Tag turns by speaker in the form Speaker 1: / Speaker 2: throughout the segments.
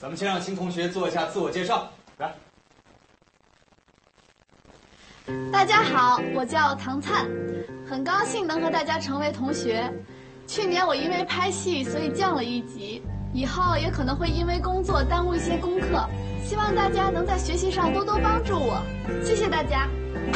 Speaker 1: 咱们先让新同学做一下自我介绍，来。
Speaker 2: 大家好，我叫唐灿，很高兴能和大家成为同学。去年我因为拍戏，所以降了1级，以后也可能会因为工作耽误一些功课，希望大家能在学习上多多帮助我，谢谢大家。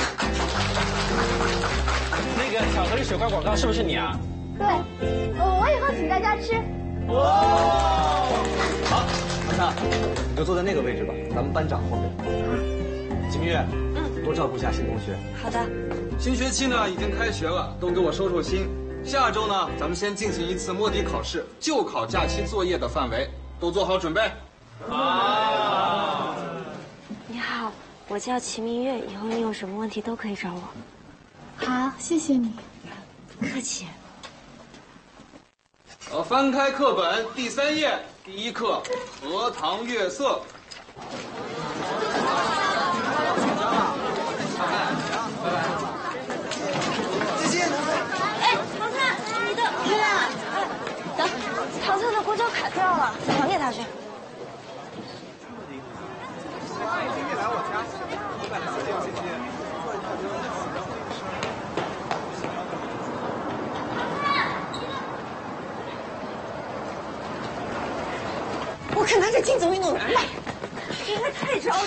Speaker 3: 那个巧克力雪块广告是不是你啊？
Speaker 2: 对，我以后请大家吃。
Speaker 1: 哇！好，唐灿，你就坐在那个位置吧，咱们班长后面。金明月，多照顾一下新同学。
Speaker 4: 好的。
Speaker 5: 新学期呢已经开学了，都给我收收心。下周呢，咱们先进行一次摸底考试，就考假期作业的范围，都做好准备。
Speaker 1: 好。
Speaker 4: 你好，我叫齐明月，以后你有什么问题都可以找我。
Speaker 2: 好，谢谢你。
Speaker 4: 不客气。
Speaker 5: 翻开课本第3页，第1课《荷塘月色》。
Speaker 6: 再见。
Speaker 4: 哎，唐灿，你的天啊！等，唐灿的公交卡掉了，还给他去。我看他这竞走运动员吧，实在太着急。